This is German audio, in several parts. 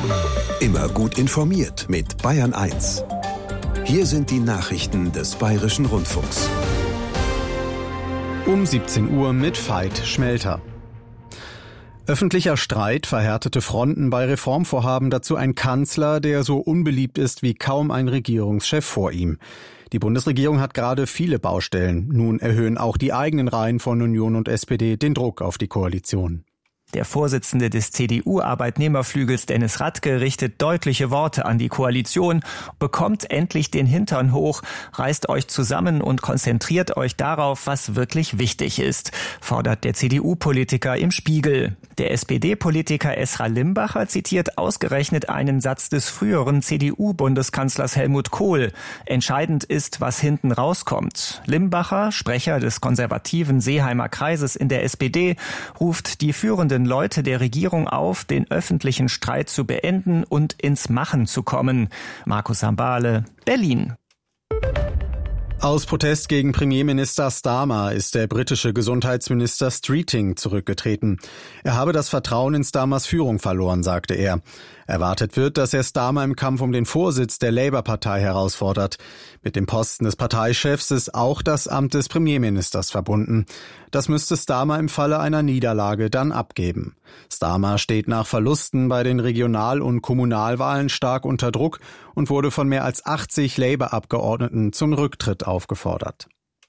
Immer gut informiert mit Bayern 1. Hier sind die Nachrichten des Bayerischen Rundfunks. Um 17 Uhr mit Veit Schmelter. Öffentlicher Streit, verhärtete Fronten bei Reformvorhaben, dazu ein Kanzler, der so unbeliebt ist wie kaum ein Regierungschef vor ihm. Die Bundesregierung hat gerade viele Baustellen. Nun erhöhen auch die eigenen Reihen von Union und SPD den Druck auf die Koalition. Der Vorsitzende des CDU-Arbeitnehmerflügels Dennis Radke richtet deutliche Worte an die Koalition. Bekommt endlich den Hintern hoch, reißt euch zusammen und konzentriert euch darauf, was wirklich wichtig ist, fordert der CDU-Politiker im Spiegel. Der SPD-Politiker Esra Limbacher zitiert ausgerechnet einen Satz des früheren CDU-Bundeskanzlers Helmut Kohl. Entscheidend ist, was hinten rauskommt. Limbacher, Sprecher des konservativen Seeheimer Kreises in der SPD, ruft die führenden Leute der Regierung auf, den öffentlichen Streit zu beenden und ins Machen zu kommen. Markus Sambale, Berlin. Aus Protest gegen Premierminister Starmer ist der britische Gesundheitsminister Streeting zurückgetreten. Er habe das Vertrauen in Starmers Führung verloren, sagte er. Erwartet wird, dass er Starmer im Kampf um den Vorsitz der Labour-Partei herausfordert. Mit dem Posten des Parteichefs ist auch das Amt des Premierministers verbunden. Das müsste Starmer im Falle einer Niederlage dann abgeben. Starmer steht nach Verlusten bei den Regional- und Kommunalwahlen stark unter Druck und wurde von mehr als 80 Labour-Abgeordneten zum Rücktritt aufgefordert.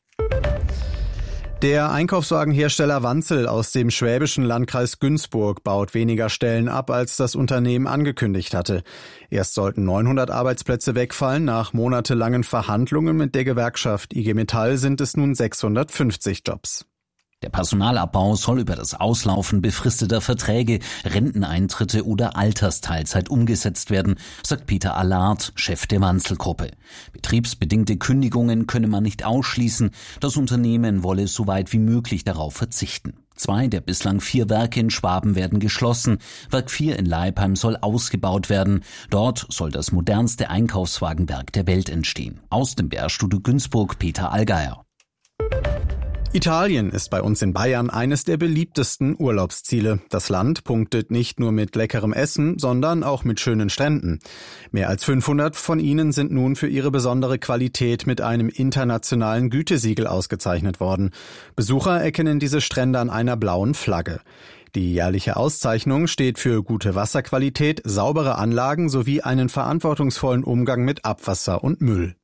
Der Einkaufswagenhersteller Wanzel aus dem schwäbischen Landkreis Günzburg baut weniger Stellen ab, als das Unternehmen angekündigt hatte. Erst sollten 900 Arbeitsplätze wegfallen. Nach monatelangen Verhandlungen mit der Gewerkschaft IG Metall sind es nun 650 Jobs. Der Personalabbau soll über das Auslaufen befristeter Verträge, Renteneintritte oder Altersteilzeit umgesetzt werden, sagt Peter Allard, Chef der Wanzel-Gruppe. Betriebsbedingte Kündigungen könne man nicht ausschließen. Das Unternehmen wolle so weit wie möglich darauf verzichten. 2 der bislang 4 Werke in Schwaben werden geschlossen. Werk 4 in Leipheim soll ausgebaut werden. Dort soll das modernste Einkaufswagenwerk der Welt entstehen. Aus dem BR-Studio Günzburg, Peter Allgeier. Italien ist bei uns in Bayern eines der beliebtesten Urlaubsziele. Das Land punktet nicht nur mit leckerem Essen, sondern auch mit schönen Stränden. Mehr als 500 von ihnen sind nun für ihre besondere Qualität mit einem internationalen Gütesiegel ausgezeichnet worden. Besucher erkennen diese Strände an einer blauen Flagge. Die jährliche Auszeichnung steht für gute Wasserqualität, saubere Anlagen sowie einen verantwortungsvollen Umgang mit Abwasser und Müll.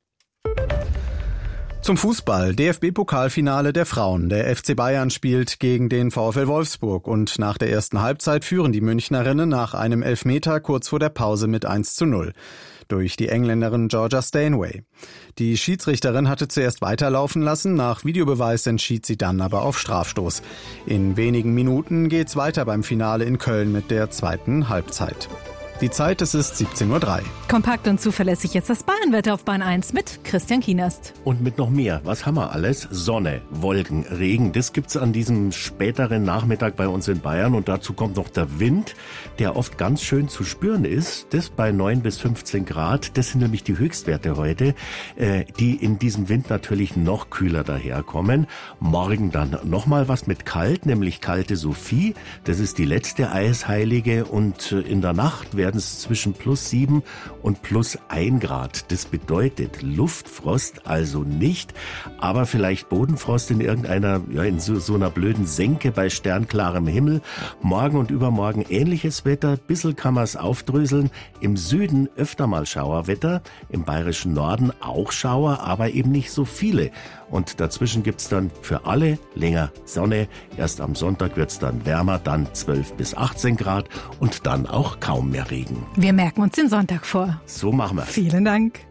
Zum Fußball. DFB-Pokalfinale der Frauen. Der FC Bayern spielt gegen den VfL Wolfsburg und nach der ersten Halbzeit führen die Münchnerinnen nach einem Elfmeter kurz vor der Pause mit 1:0 durch die Engländerin Georgia Stanway. Die Schiedsrichterin hatte zuerst weiterlaufen lassen, nach Videobeweis entschied sie dann aber auf Strafstoß. In wenigen Minuten geht's weiter beim Finale in Köln mit der zweiten Halbzeit. Die Zeit, es ist 17:03 Uhr. Kompakt und zuverlässig jetzt das Bayernwetter auf Bayern 1 mit Christian Kienast. Und mit noch mehr. Was haben wir alles? Sonne, Wolken, Regen. Das gibt's an diesem späteren Nachmittag bei uns in Bayern. Und dazu kommt noch der Wind, der oft ganz schön zu spüren ist. Das bei 9 bis 15 Grad. Das sind nämlich die Höchstwerte heute, die in diesem Wind natürlich noch kühler daherkommen. Morgen dann nochmal was mit kalt, nämlich kalte Sophie. Das ist die letzte Eisheilige. Und in der Nacht werden es zwischen +7 und +1 Grad. Das bedeutet Luftfrost also nicht, aber vielleicht Bodenfrost in irgendeiner, in so einer blöden Senke bei sternklarem Himmel. Morgen und übermorgen ähnliches Wetter, bissl kann man es aufdröseln. Im Süden öfter mal Schauerwetter, im bayerischen Norden auch Schauer, aber eben nicht so viele. Und dazwischen gibt's dann für alle länger Sonne. Erst am Sonntag wird's dann wärmer, dann 12 bis 18 Grad und dann auch kaum mehr Regen. Wir merken uns den Sonntag vor. So machen wir's. Vielen Dank.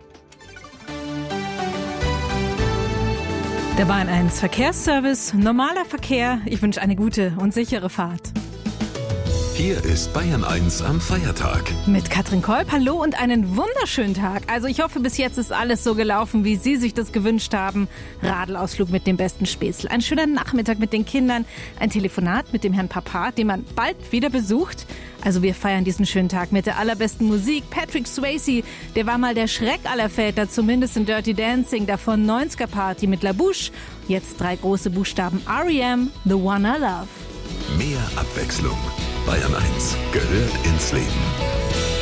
Der Bayern 1 Verkehrsservice, normaler Verkehr. Ich wünsche eine gute und sichere Fahrt. Hier ist Bayern 1 am Feiertag. Mit Katrin Kolb, hallo und einen wunderschönen Tag. Also ich hoffe, bis jetzt ist alles so gelaufen, wie Sie sich das gewünscht haben. Radelausflug mit dem besten Späßl, ein schöner Nachmittag mit den Kindern, ein Telefonat mit dem Herrn Papa, den man bald wieder besucht. Also wir feiern diesen schönen Tag mit der allerbesten Musik. Patrick Swayze, der war mal der Schreck aller Väter, zumindest in Dirty Dancing, davon 90er Party mit La Bouche. Jetzt 3 große Buchstaben, R.E.M., The One I Love. Mehr Abwechslung. Bayern 1 gehört ins Leben.